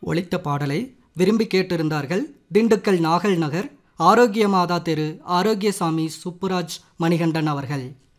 ஒலித்த பாடலை விரும்பி கேட்டிருந்தார்கள் திண்டுக்கல் நாகல் நகர் ஆரோக்கிய மாதா தெரு ஆரோக்கியசாமி சுப்புராஜ் மணிகண்டன் அவர்கள்.